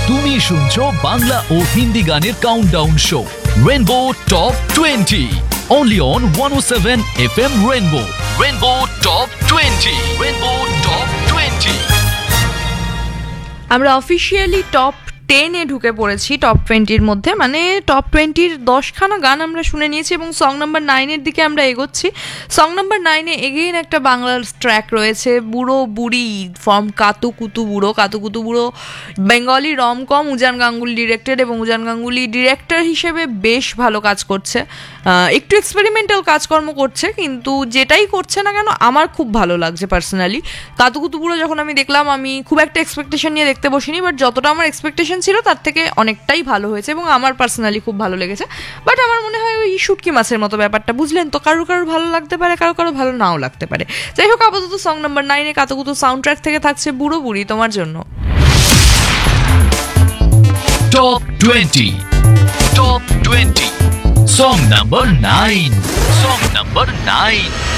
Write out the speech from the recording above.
তুমি শুনছো বাংলা ও হিন্দি গানের countdown show rainbow top 20 only on 107 FM rainbow top 20 rainbow top 20। আমরা অফিসিয়ালি টপ 10-এ ঢুকে পড়েছি, টপ 20-র মধ্যে, মানে টপ 20-র 10খানা গান আমরা শুনে নিয়েছি এবং সং নাম্বার 9-এর দিকে আমরা এগোচ্ছি। সং নাম্বার 9-এ এগেইন একটা বাংলার ট্র্যাক রয়েছে, বুড়ো বুড়ি ফ্রম কাতুকুতু বুড়ো, বেঙ্গলি রমকম, উজান গাঙ্গুলি ডিরেক্টেড, এবং উজান গাঙ্গুলি ডিরেক্টর হিসেবে বেশ ভালো কাজ করছে। একটু এক্সপেরিমেন্টাল কাজকর্ম করছে, কিন্তু যেটাই করছে না কেন আমার খুব ভালো লাগছে পার্সোনালি। কাতুকুতু বুড়ো যখন আমি দেখলাম, আমি খুব একটা এক্সপেকটেশন নিয়ে দেখতে বসিনি, বাট যতটা আমার এক্সপেকটেশন ছিল তার থেকে অনেকটাই ভালো হয়েছে এবং আমার পার্সোনালি খুব ভালো লেগেছে। বাট আমার মনে হয় ওই শুটকি মাছের মতো ব্যাপারটা, বুঝলেন তো, কারোর ভালো লাগতে পারে, কারো ভালো নাও লাগতে পারে। যাই হোক, আপাতত সং নাম্বার 9-এ কাতুকুতু সাউন্ড ট্র্যাক থেকে থাকছে বুড়ো বুড়ি তোমার জন্য। Top 20 song number 9।